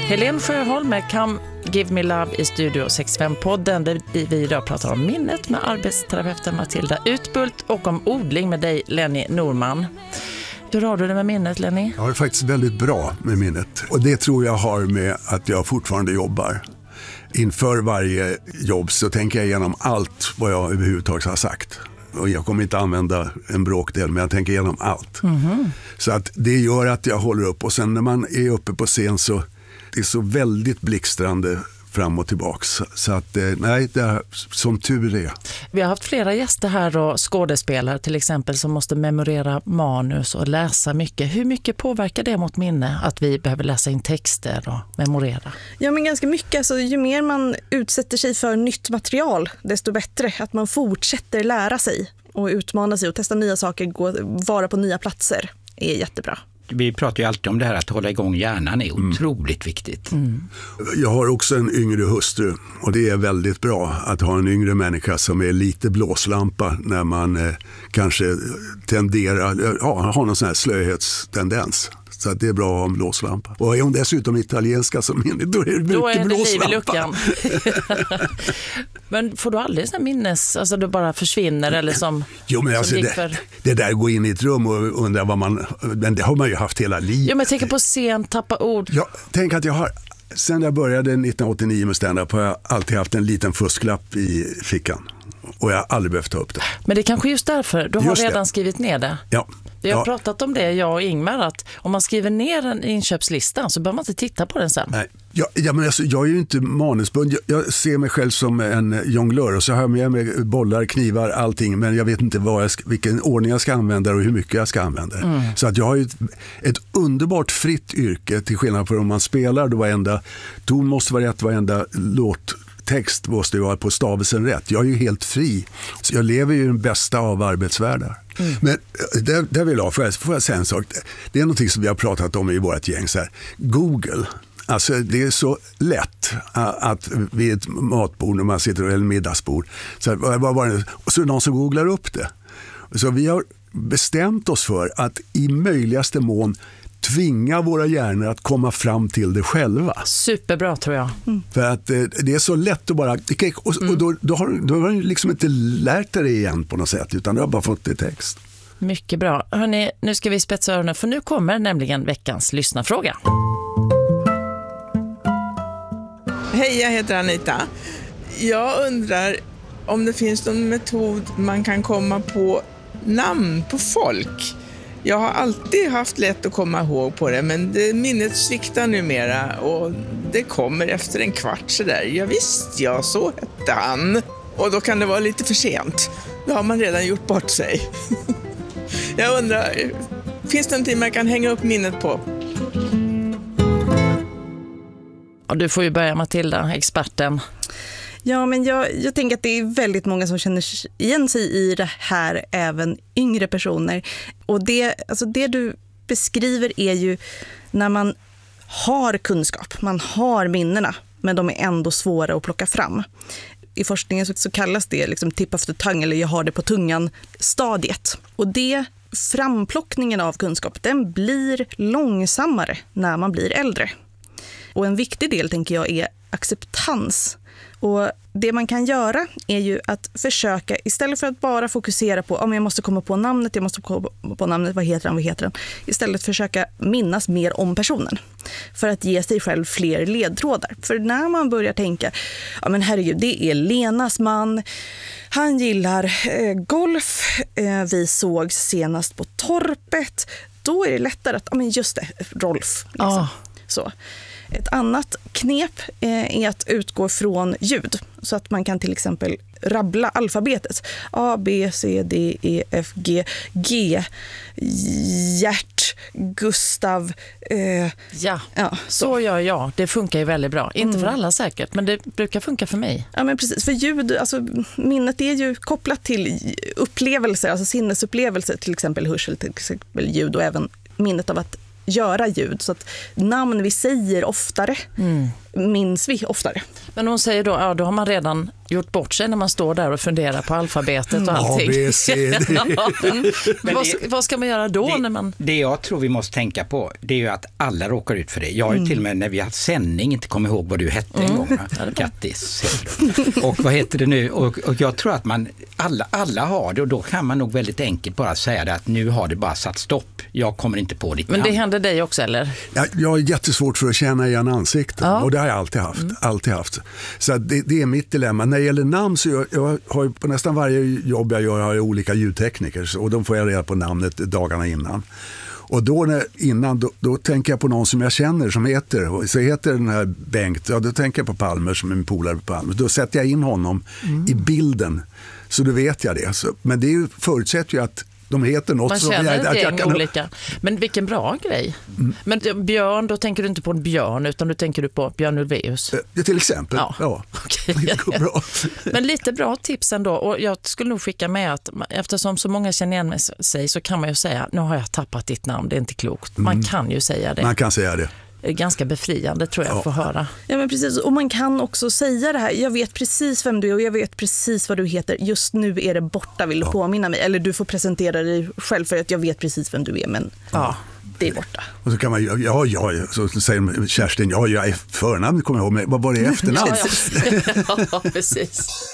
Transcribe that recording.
Helene Sjöholm med Come Give Me Love i Studio 65-podden där vi idag pratar om minnet med arbetsterapeuten Matilda Utbult och om odling med dig, Lenny Norman. Hur har du det med minnet, Lenny? Jag har det faktiskt väldigt bra med minnet. Och det tror jag har med att jag fortfarande jobbar. Inför varje jobb så tänker jag igenom allt vad jag överhuvudtaget har sagt. Och jag kommer inte använda en bråkdel, men jag tänker igenom allt. Mm-hmm. Så att det gör att jag håller upp. Och sen när man är uppe på scen så det är så väldigt blixtrande fram och tillbaks. Så att nej, det är som tur är. Vi har haft flera gäster här och skådespelare till exempel som måste memorera manus och läsa mycket. Hur mycket påverkar det mot minne att vi behöver läsa in texter och memorera? Ja, men ganska mycket. Alltså, ju mer man utsätter sig för nytt material, desto bättre. Att man fortsätter lära sig och utmana sig och testa nya saker, vara på nya platser är jättebra. Vi pratar ju alltid om det här att hålla igång hjärnan är otroligt viktigt. Mm. Jag har också en yngre hustru och det är väldigt bra att ha en yngre människa som är lite blåslampa när man kanske tenderar, har någon sån här slöhetstendens. Så att det är bra att ha en blåslampa. Och är hon dessutom italienska som minne, då är det mycket blåslampa. Men får du aldrig sån minnes, alltså du bara försvinner eller som... Jo, men alltså det där går in i ett rum och undrar vad man... Men det har man ju haft hela livet. Jo, men jag tänker på scen, tappa ord. Ja, tänk att jag har... Sen jag började 1989 med stand-up har jag alltid haft en liten fusklapp i fickan. Och jag har aldrig behövt ta upp det. Men det är kanske just därför. Du har redan skrivit ner det. Ja. Vi har pratat om det, jag och Ingmar, att om man skriver ner en inköpslista så behöver man inte titta på den sen. Nej. Ja, men alltså, jag är ju inte manusbunden. Jag ser mig själv som en jonglör och så har jag med mig bollar, knivar, allting. Men jag vet inte vilken ordning jag ska använda och hur mycket jag ska använda. Mm. Så att jag har ju ett underbart fritt yrke till skillnad från om man spelar. Då varenda ton måste vara rätt, varenda låttext måste ju vara på stavelsen rätt. Jag är ju helt fri. Så jag lever ju den bästa av arbetsvärldar. Mm. Men där vill jag, får jag säga en sak. Det är något som vi har pratat om i vårt gäng så här. Google. Alltså det är så lätt att vid ett matbord när man sitter eller middagsbord så här, vad var det? Och så är det någon som googlar upp det. Så vi har bestämt oss för att i möjligaste mån tvinga våra hjärnor att komma fram till det själva. Superbra tror jag. Mm. För att det är så lätt att bara... Och då har du liksom inte lärt dig det igen på något sätt utan du har bara fått det i text. Mycket bra. Hörrni, nu ska vi spetsa öronen för nu kommer nämligen veckans lyssnarfråga. Hej, jag heter Anita. Jag undrar om det finns någon metod man kan komma på namn på folk. Jag har alltid haft lätt att komma ihåg på det, men minnet sviktar numera och det kommer efter en kvart så där. Ja visst, ja, så hette han. Och då kan det vara lite för sent. Då har man redan gjort bort sig. Jag undrar, finns det någonting man kan hänga upp minnet på? Ja, du får ju börja, Matilda, experten. Ja, men jag tänker att det är väldigt många som känner igen sig i det här, även yngre personer. Och det du beskriver är ju när man har kunskap, man har minnena, men de är ändå svåra att plocka fram. I forskningen så kallas det liksom tip of the tongue, eller jag har det på tungan stadiet. Och det framplockningen av kunskap, den blir långsammare när man blir äldre. Och en viktig del tänker jag är acceptans. Och det man kan göra är ju att försöka, istället för att bara fokusera på om jag måste komma på namnet, vad heter den? Istället försöka minnas mer om personen. För att ge sig själv fler ledtrådar. För när man börjar tänka, ja men herregud, det är Lenas man, han gillar golf, vi såg senast på torpet, då är det lättare att, ja men just det, Rolf. Liksom. Så. Ett annat knep är att utgå från ljud så att man kan till exempel rabbla alfabetet. A, B, C, D, E, F, G, G, Gert, Gustav. Ja, så gör jag. Det funkar ju väldigt bra. Inte för alla säkert, men det brukar funka för mig. Ja, men precis. För ljud, alltså minnet är ju kopplat till upplevelser, alltså sinnesupplevelser, till exempel hörsel, till exempel ljud och även minnet av att göra ljud. Så att namn vi säger oftare minns vi oftare. Men hon säger då, då har man redan gjort bort sig när man står där och funderar på alfabetet och allting. Vad ska man göra då? Det jag tror vi måste tänka på, det är ju att alla råkar ut för det. Jag har ju till och med när vi har sändning inte kommit ihåg vad du hette en gång. Grattis. Och vad heter det nu? Och jag tror att alla har det, och då kan man nog väldigt enkelt bara säga det att nu har det bara satt stopp. Jag kommer inte på ditt namn. Men det händer dig också, eller? Jag har jättesvårt för att känna igen ansikten. Och det har jag alltid haft. Så det är mitt dilemma. När det gäller namn så jag har på nästan varje jobb jag gör har jag olika ljudtekniker, och de får jag reda på namnet dagarna innan. Och då då tänker jag på någon som jag känner som heter den här Bengt, då tänker jag på Palmer som är min polare på Palmer. Då sätter jag in honom i bilden, så då vet jag det. Men det förutsätter ju att de heter något. Man känner ett gäng olika. Men vilken bra grej. Men Björn, då tänker du inte på en björn, utan du tänker på Björn Ulvaeus. Till exempel. Ja. Okay. Det går bra. Men lite bra tips ändå. Och jag skulle nog skicka med att eftersom så många känner igen sig, så kan man ju säga, nu har jag tappat ditt namn, det är inte klokt. Man kan ju säga det. Man kan säga det. Det är ganska befriande, tror jag, att få höra. Ja, men precis. Och man kan också säga det här. Jag vet precis vem du är och jag vet precis vad du heter. Just nu är det borta, vill du påminna mig? Eller du får presentera dig själv för att jag vet precis vem du är, men det är borta. Och så kan man så säger Kerstin, jag är förnamn, kommer jag ihåg, men vad var det efternamn? Ja, precis.